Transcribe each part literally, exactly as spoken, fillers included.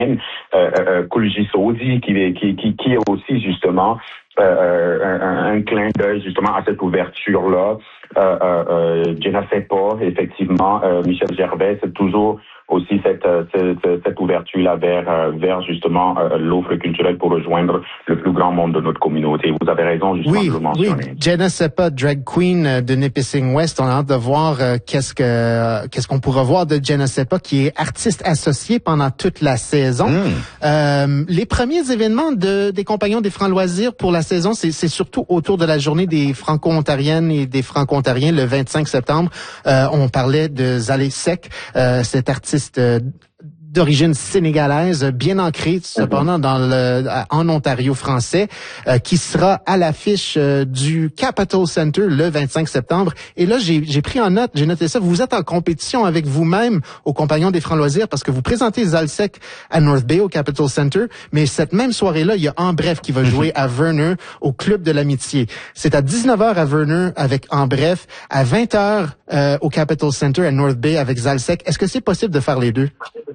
euh, euh, Kulji Saudi, qui, qui, qui, qui est aussi justement euh, un, un clin d'œil justement à cette ouverture-là. Euh, euh, euh, Jenna Sepa, effectivement, euh, Michel Gervais, c'est toujours aussi cette, cette, cette ouverture-là vers, vers justement euh, l'offre culturelle pour rejoindre le plus grand monde de notre communauté. Vous avez raison justement oui, de le mentionner. Oui, Jenna Sepa, drag queen de Nipissing West. On a hâte de voir euh, qu'est-ce que euh, qu'est-ce qu'on pourra voir de Jenna Sepa, qui est artiste associée pendant toute la saison. Mm. Euh, les premiers événements de des Compagnons des Francs Loisirs pour la saison, c'est, c'est surtout autour de la journée des Franco-Ontariennes et des Franco-Ontariens le vingt-cinq septembre. Euh, on parlait de Zalé Sek, euh, cet artiste d'origine sénégalaise, bien ancré cependant dans le en Ontario français, euh, qui sera à l'affiche euh, du Capitol Center le vingt-cinq septembre. Et là, j'ai, j'ai pris en note, j'ai noté ça. Vous êtes en compétition avec vous-même aux Compagnons des Francs Loisirs parce que vous présentez Zalsek à North Bay au Capitol Center, mais cette même soirée-là, il y a Ambref qui va jouer à Verner au Club de l'Amitié. C'est à dix-neuf heures à Verner avec Ambref, à vingt heures euh, au Capitol Center à North Bay avec Zalsek. Est-ce que c'est possible de faire les deux?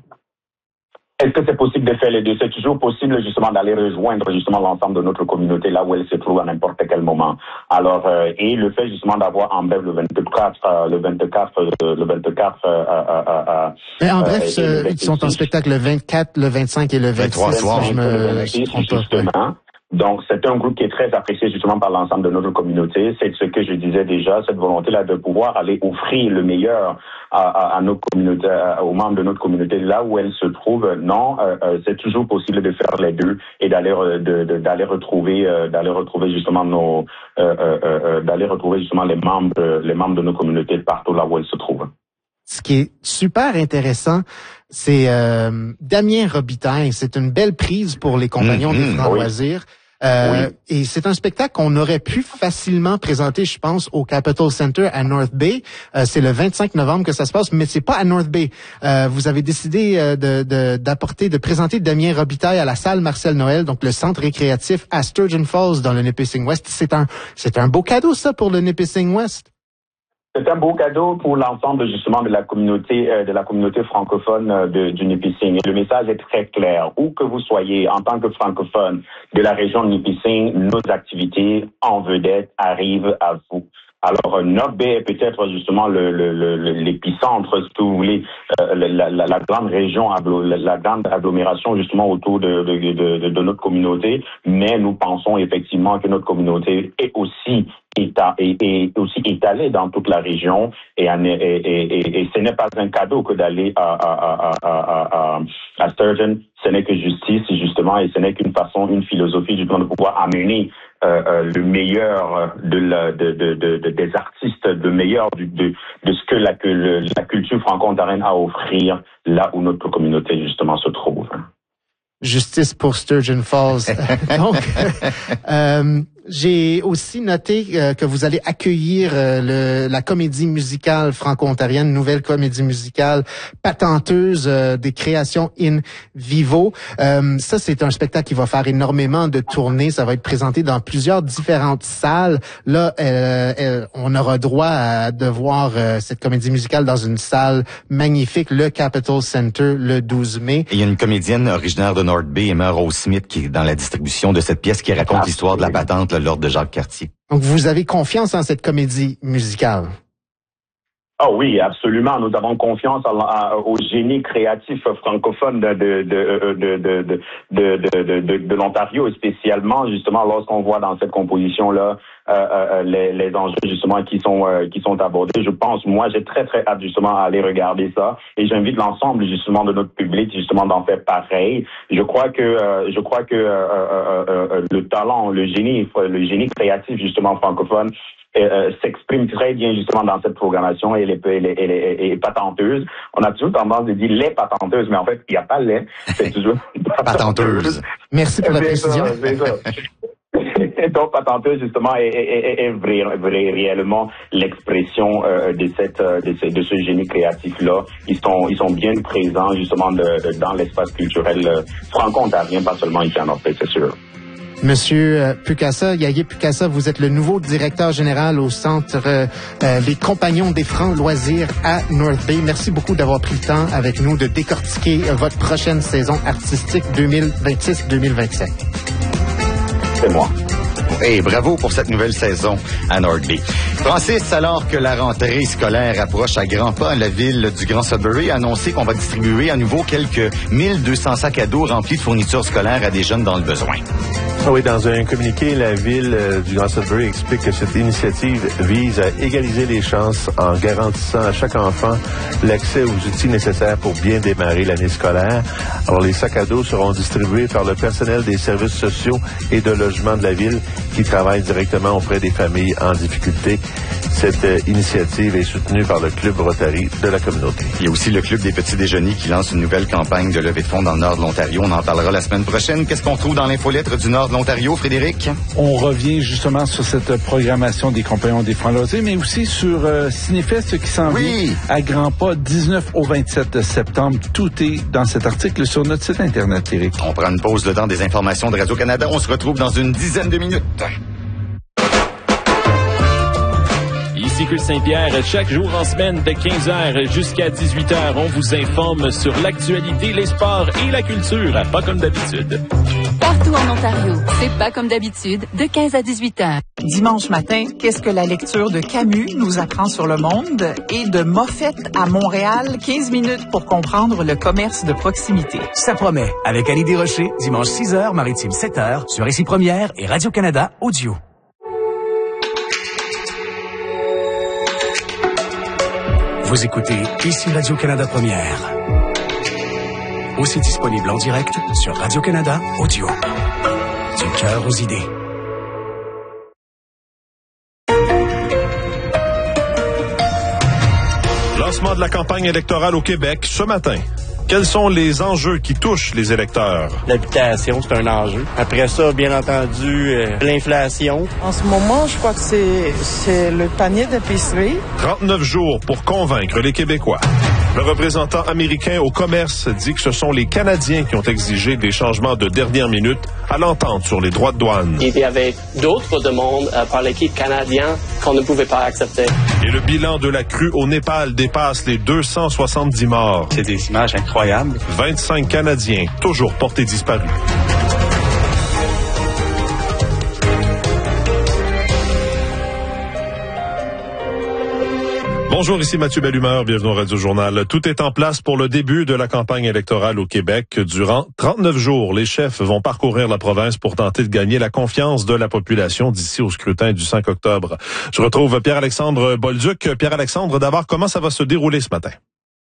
Est-ce que c'est possible de faire les deux? C'est toujours possible justement d'aller rejoindre justement l'ensemble de notre communauté là où elle se trouve à n'importe quel moment. Alors euh, et le fait justement d'avoir en bref le vingt-quatre, euh, le vingt-quatre, euh, le vingt-quatre. Euh, euh, euh, Mais en bref, euh, ils sont en spectacle le vingt-quatre, le vingt-cinq et le vingt-six. vingt-trois, si je me je me trompe pas. Justement. Donc, c'est un groupe qui est très apprécié justement par l'ensemble de notre communauté. C'est ce que je disais déjà, cette volonté-là de pouvoir aller offrir le meilleur à, à, à nos communautés, à, aux membres de notre communauté là où elles se trouvent. Non, euh, euh, c'est toujours possible de faire les deux et d'aller de, de, d'aller retrouver, euh, d'aller retrouver justement nos, euh, euh, euh, d'aller retrouver justement les membres, euh, les membres de nos communautés partout là où elles se trouvent. Ce qui est super intéressant, c'est euh, Damien Robitaille. C'est une belle prise pour les Compagnons mmh, des Francs oui. Loisirs. Euh, oui. Et c'est un spectacle qu'on aurait pu facilement présenter, je pense, au Capitol Center à North Bay. Euh, c'est le vingt-cinq novembre que ça se passe, mais c'est pas à North Bay. Euh, vous avez décidé euh, de, de, d'apporter, de présenter Damien Robitaille à la salle Marcel Noël, donc le centre récréatif à Sturgeon Falls dans le Nipissing West. C'est un, c'est un beau cadeau, ça, pour le Nipissing West. C'est un beau cadeau pour l'ensemble justement de la communauté euh, de la communauté francophone euh, de, du Nipissing. Et le message est très clair. Où que vous soyez, en tant que francophone de la région de Nipissing, nos activités en vedette arrivent à vous. Alors, North Bay est peut-être justement le, le, le, l'épicentre, si vous voulez, euh, la, la, la grande région, la grande agglomération justement autour de, de, de, de notre communauté. Mais nous pensons effectivement que notre communauté est aussi État, est, est aussi étalée dans toute la région et, et, et, et, et ce n'est pas un cadeau que d'aller à, à, à, à, à, à Sturgeon. Ce n'est que justice justement et ce n'est qu'une façon, une philosophie justement de pouvoir amener euh, euh, le meilleur de, la, de, de, de, de des artistes, le meilleur de, de, de ce que la, que le, la culture franco-ontarienne a à offrir là où notre communauté justement se trouve. Justice pour Sturgeon Falls. Donc, euh, j'ai aussi noté euh, que vous allez accueillir euh, le, la comédie musicale franco-ontarienne, nouvelle comédie musicale patenteuse euh, des créations in vivo. Euh, ça, c'est un spectacle qui va faire énormément de tournées. Ça va être présenté dans plusieurs différentes salles. Là, euh, euh, on aura droit à de voir euh, cette comédie musicale dans une salle magnifique, le Capitol Center, le douze mai. Et il y a une comédienne originaire de North Bay, Emma Rose Smith, qui est dans la distribution de cette pièce qui raconte ah, l'histoire de la patente, l'ordre de Jacques Cartier. Donc, vous avez confiance en cette comédie musicale? Ah oh oui, absolument. Nous avons confiance à, à, au génie créatif francophone de de de de de de de, de, de, de, de l'Ontario, spécialement justement lorsqu'on voit dans cette composition là euh, euh, les, les enjeux justement qui sont euh, qui sont abordés. Je pense, moi, j'ai très très hâte justement à aller regarder ça et j'invite l'ensemble justement de notre public justement d'en faire pareil. Je crois que euh, je crois que euh, euh, euh, le talent, le génie, le génie créatif justement francophone Euh, s'exprime très bien justement dans cette programmation et elle est, elle est, elle est, elle est patenteuse. On a toujours tendance de dire les patenteuses, mais en fait, il n'y a pas les, c'est toujours patenteuse. Merci pour la c'est précision. Ça, c'est ça. Donc, patenteuse, justement, est, est, est, est vrai, vrai, réellement l'expression euh, de, cette, de, ce, de ce génie créatif-là. Ils sont, ils sont bien présents, justement, de, de, dans l'espace culturel euh, franco-ontarien, pas seulement ici en North Bay, c'est sûr. Monsieur Pukasa, Yaye Pukasa, vous êtes le nouveau directeur général au Centre euh, Les Compagnons des Francs Loisirs à North Bay. Merci beaucoup d'avoir pris le temps avec nous de décortiquer votre prochaine saison artistique deux mille vingt-six deux mille vingt-sept. C'est moi. Et bravo pour cette nouvelle saison à North Bay. Francis, alors que la rentrée scolaire approche à grands pas, la ville du Grand Sudbury a annoncé qu'on va distribuer à nouveau quelques mille deux cents sacs à dos remplis de fournitures scolaires à des jeunes dans le besoin. Ah oui, dans un communiqué, la ville euh, du Grand Sudbury explique que cette initiative vise à égaliser les chances en garantissant à chaque enfant l'accès aux outils nécessaires pour bien démarrer l'année scolaire. Alors, les sacs à dos seront distribués par le personnel des services sociaux et de logement de la ville qui travaille directement auprès des familles en difficulté. Cette euh, initiative est soutenue par le Club Rotary de la communauté. Il y a aussi le Club des petits déjeuners qui lance une nouvelle campagne de levée de fonds dans le nord de l'Ontario. On en parlera la semaine prochaine. Qu'est-ce qu'on trouve dans l'infolettre du nord de l'Ontario, Frédéric? On revient justement sur cette programmation des Compagnons des Francs Loisirs, mais aussi sur euh, Cinéfest qui s'en oui. vient à grands pas, dix-neuf au vingt-sept septembre. Tout est dans cet article sur notre site Internet, Éric. On prend une pause le temps des informations de Radio-Canada. On se retrouve dans une dizaine de minutes. Ici Chris Saint-Pierre, chaque jour en semaine de quinze heures jusqu'à dix-huit heures, on vous informe sur l'actualité, les sports et la culture, pas comme d'habitude. Partout en Ontario, c'est pas comme d'habitude, de quinze à dix-huit heures. Dimanche matin, qu'est-ce que la lecture de Camus nous apprend sur le monde? Et de Moffett à Montréal, quinze minutes pour comprendre le commerce de proximité. Ça promet, avec Ali Desrochers, dimanche six heures, maritime sept heures, sur Ici Première et Radio-Canada Audio. Vous écoutez Ici Radio-Canada Première. Aussi disponible en direct sur Radio-Canada Audio. Du cœur aux idées. Lancement de la campagne électorale au Québec ce matin. Quels sont les enjeux qui touchent les électeurs? L'habitation, c'est un enjeu. Après ça, bien entendu, euh, l'inflation. En ce moment, je crois que c'est, c'est le panier d'épicerie. trente-neuf jours pour convaincre les Québécois. Le représentant américain au commerce dit que ce sont les Canadiens qui ont exigé des changements de dernière minute à l'entente sur les droits de douane. Il y avait d'autres demandes euh, par l'équipe canadienne qu'on ne pouvait pas accepter. Et le bilan de la crue au Népal dépasse les deux cent soixante-dix morts. C'est des images incroyables. vingt-cinq Canadiens toujours portés disparus. Bonjour, ici Mathieu Bellumeur, bienvenue au Radio-Journal. Tout est en place pour le début de la campagne électorale au Québec. Durant trente-neuf jours, les chefs vont parcourir la province pour tenter de gagner la confiance de la population d'ici au scrutin du cinq octobre. Je retrouve Pierre-Alexandre Bolduc. Pierre-Alexandre, d'abord, comment ça va se dérouler ce matin?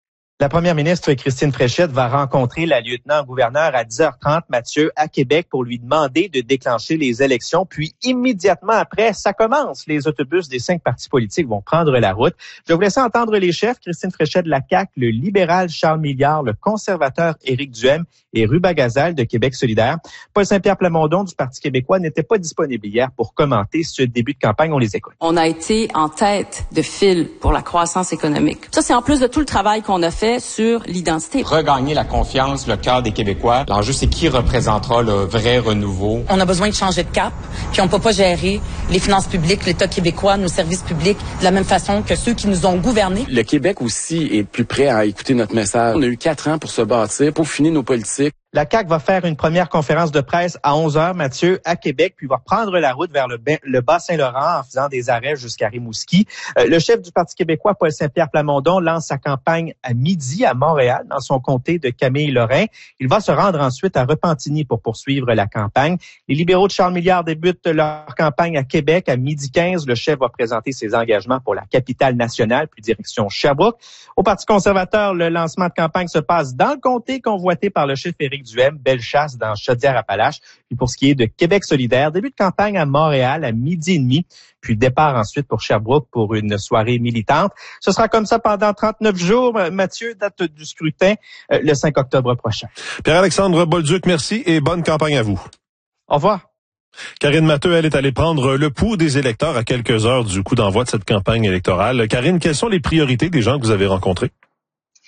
La première ministre Christine Fréchette va rencontrer la lieutenant-gouverneur à dix heures trente, Mathieu, à Québec pour lui demander de déclencher les élections. Puis immédiatement après, ça commence. Les autobus des cinq partis politiques vont prendre la route. Je vais vous laisser entendre les chefs. Christine Fréchette de la C A Q, le libéral Charles Milliard, le conservateur Éric Duhem et Ruba Gazal de Québec solidaire. Paul Saint-Pierre Plamondon du Parti québécois n'était pas disponible hier pour commenter ce début de campagne. On les écoute. On a été en tête de file pour la croissance économique. Ça, c'est en plus de tout le travail qu'on a fait sur l'identité. Regagner la confiance, le cœur des Québécois. L'enjeu, c'est qui représentera le vrai renouveau. On a besoin de changer de cap, puis on peut pas gérer les finances publiques, l'État québécois, nos services publics de la même façon que ceux qui nous ont gouvernés. Le Québec aussi est plus prêt à écouter notre message. On a eu quatre ans pour se bâtir, pour finir nos politiques. La C A Q va faire une première conférence de presse à onze heures, Mathieu, à Québec, puis va prendre la route vers le, le Bas-Saint-Laurent en faisant des arrêts jusqu'à Rimouski. Euh, le chef du Parti québécois, Paul Saint-Pierre Plamondon, lance sa campagne à midi à Montréal, dans son comté de Camille-Lorrain. Il va se rendre ensuite à Repentigny pour poursuivre la campagne. Les libéraux de Charles Milliard débutent leur campagne à Québec à midi quinze. Le chef va présenter ses engagements pour la capitale nationale, puis direction Sherbrooke. Au Parti conservateur, le lancement de campagne se passe dans le comté convoité par le chef Éric Duhem, Bellechasse dans Chaudière-Appalaches. Puis pour ce qui est de Québec solidaire, début de campagne à Montréal à midi et demi, puis départ ensuite pour Sherbrooke pour une soirée militante. Ce sera comme ça pendant trente-neuf jours. Mathieu, date du scrutin euh, le cinq octobre prochain. Pierre-Alexandre Bolduc, merci et bonne campagne à vous. Au revoir. Karine Matteux, elle est allée prendre le pouls des électeurs à quelques heures du coup d'envoi de cette campagne électorale. Karine, quelles sont les priorités des gens que vous avez rencontrés?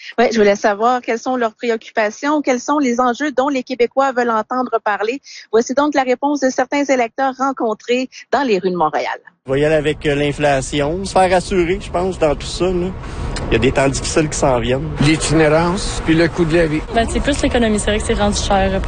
Oui, je voulais savoir quelles sont leurs préoccupations, quels sont les enjeux dont les Québécois veulent entendre parler. Voici donc la réponse de certains électeurs rencontrés dans les rues de Montréal. On va y aller avec euh, l'inflation, se faire rassurer, je pense, dans tout ça. Là. Il y a des temps difficiles qui s'en viennent. L'itinérance, puis le coût de la vie. Ben, c'est plus l'économie. C'est vrai que c'est rendu cher.